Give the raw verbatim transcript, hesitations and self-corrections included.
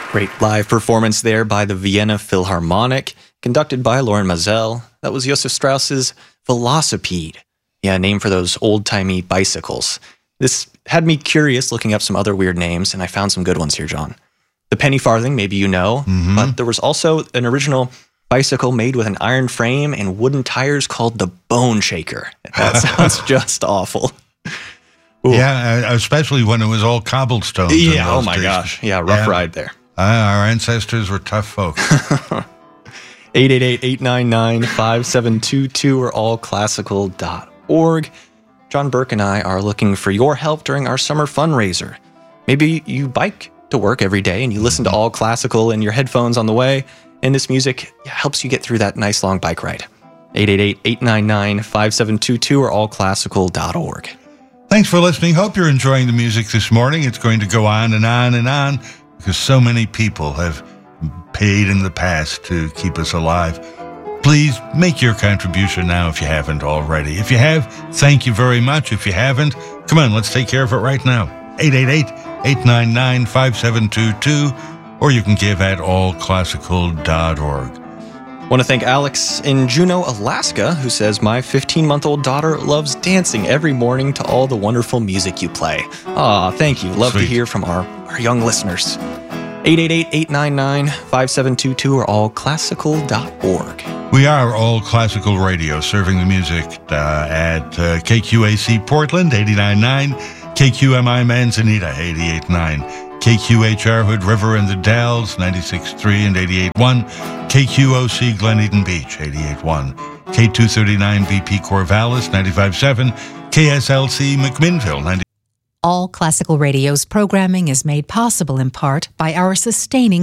Great live performance there by the Vienna Philharmonic, conducted by Loren Maazel. That was Josef Strauss's Velocipede. Yeah, name for those old-timey bicycles. This had me curious looking up some other weird names, and I found some good ones here, John. The penny farthing, maybe you know, mm-hmm. but there was also an original bicycle made with an iron frame and wooden tires called the Bone Shaker. That sounds just awful. Ooh. Yeah, especially when it was all cobblestones. Yeah, oh my days. gosh. Yeah, rough yeah. ride there. Uh, our ancestors were tough folks. eight eight eight, eight nine nine, five seven two two or all classical dot org. John Burke and I are looking for your help during our summer fundraiser. Maybe you bike to work every day and you listen to All Classical in your headphones on the way, and this music helps you get through that nice long bike ride. eight eight eight, eight nine nine, five seven two two or all classical dot org. Thanks for listening. Hope you're enjoying the music this morning. It's going to go on and on and on because so many people have paid in the past to keep us alive. Please make your contribution now if you haven't already. If you have, thank you very much. If you haven't, come on, let's take care of it right now. eight eight eight, eight nine nine, five seven two two, or you can give at all classical dot org. I want to thank Alex in Juneau, Alaska, who says, my fifteen-month-old daughter loves dancing every morning to all the wonderful music you play. Aw, thank you. Love Sweet. to hear from our, our young listeners. eight eight eight, eight nine nine, five seven two two or all classical dot org. We are All Classical Radio, serving the music uh, at uh, K Q A C Portland, eighty-nine point nine, K Q M I Manzanita, eighty-eight point nine, K Q H R Hood River and the Dalles, ninety-six point three and eighty-eight point one, K Q O C Glen Eden Beach, eighty-eight point one, K two thirty-nine B P Corvallis, ninety-five point seven, K S L C McMinnville, ninety. All Classical Radio's programming is made possible in part by our sustaining